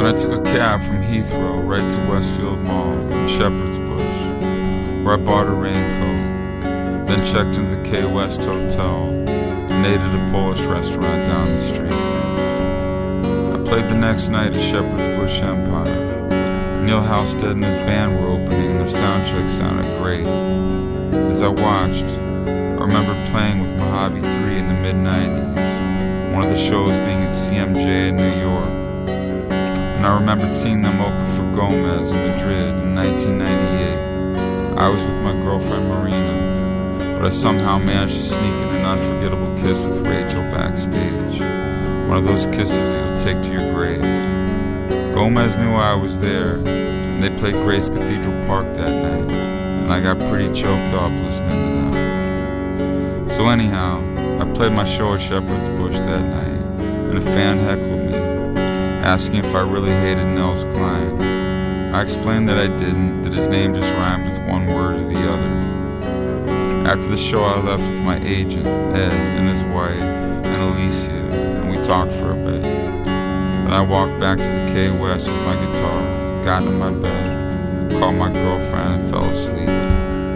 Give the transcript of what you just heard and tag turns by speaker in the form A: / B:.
A: Then I took a cab from Heathrow right to Westfield Mall in Shepherd's Bush, where I bought a raincoat, then checked into the Key West Hotel and ate at a Polish restaurant down the street. I played the next night at Shepherd's Bush Empire. Neil Halstead and his band were opening and their sound check sounded great. As I watched, I remember playing with Mojave 3 in the mid-90s, one of the shows being at CMJ in New York. And I remembered seeing them open for Gomez in Madrid in 1998. I was with my girlfriend Marina, but I somehow managed to sneak in an unforgettable kiss with Rachel backstage. One of those kisses that you'll take to your grave. Gomez knew I was there, and they played Grace Cathedral Park that night, and I got pretty choked up listening to them. So anyhow, I played my show at Shepherd's Bush that night, and a fan heckled me, asking if I really hated Nels Cline. I explained that I didn't, that his name just rhymed with one word or the other. After the show, I left with my agent, Ed, and his wife, and Alicia, and we talked for a bit. Then I walked back to the Key West with my guitar, got into my bed, called my girlfriend, and fell asleep.